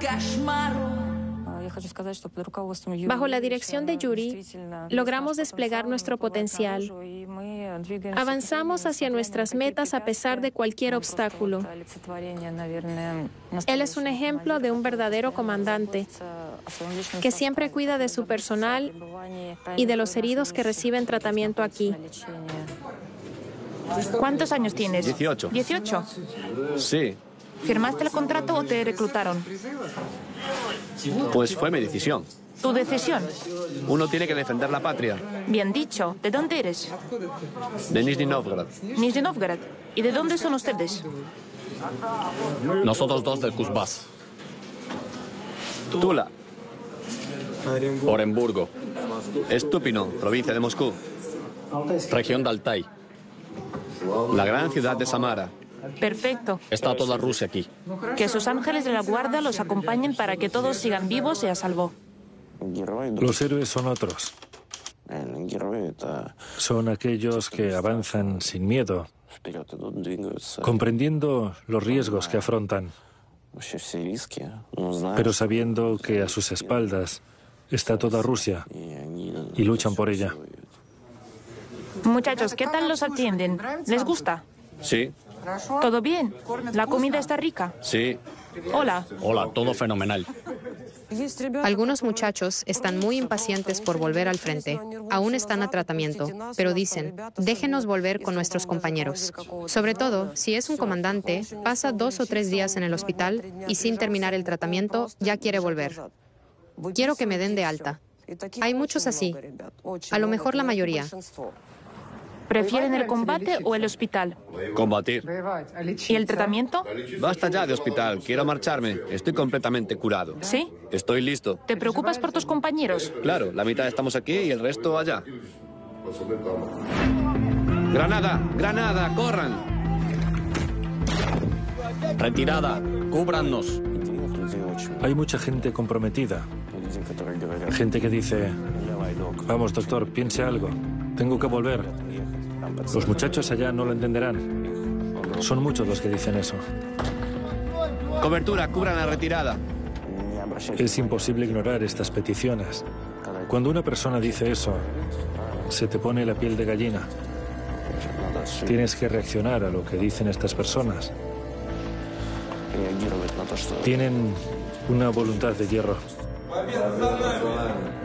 Bajo la dirección de Yuri, logramos desplegar nuestro potencial. Avanzamos hacia nuestras metas a pesar de cualquier obstáculo. Él es un ejemplo de un verdadero comandante que siempre cuida de su personal y de los heridos que reciben tratamiento aquí. ¿Cuántos años tienes? 18. ¿18? Sí, ¿Firmaste el contrato o te reclutaron? pues fue mi decisión. ¿Tu decisión? Uno tiene que defender la patria. Bien dicho. ¿De dónde eres? De Nizhny Novgorod. Nizhny Novgorod. ¿Y de dónde son ustedes? Nosotros dos del Kuzbás. Tula. Orenburgo. Estúpido, provincia de Moscú. Región de Altai. La gran ciudad de Samara. Perfecto. Está toda Rusia aquí. Que sus ángeles de la guarda los acompañen para que todos sigan vivos y a salvo. Los héroes son otros. Son aquellos que avanzan sin miedo, comprendiendo los riesgos que afrontan, pero sabiendo que a sus espaldas está toda Rusia y luchan por ella. Muchachos, ¿qué tal los atienden? ¿Les gusta? Sí, ¿Todo bien? ¿La comida está rica? sí. Hola. Hola, todo fenomenal. Algunos muchachos están muy impacientes por volver al frente. Aún están a tratamiento, pero dicen, déjenos volver con nuestros compañeros. Sobre todo, si es un comandante, pasa 2 o 3 días en el hospital y sin terminar el tratamiento ya quiere volver. Quiero que me den de alta. Hay muchos así. A lo mejor la mayoría. ¿Prefieren el combate o el hospital? Combatir. ¿Y el tratamiento? Basta ya de hospital, quiero marcharme. Estoy completamente curado. ¿Sí? Estoy listo. ¿Te preocupas por tus compañeros? Claro, la mitad estamos aquí y el resto allá. ¡Granada! ¡Granada! ¡Corran! Retirada. Cúbrannos. Hay mucha gente comprometida. Gente que dice, vamos doctor, piense algo, tengo que volver. Los muchachos allá no lo entenderán. Son muchos los que dicen eso. Cobertura, cubran la retirada. Es imposible ignorar estas peticiones. Cuando una persona dice eso, se te pone la piel de gallina. Tienes que reaccionar a lo que dicen estas personas. Tienen una voluntad de hierro.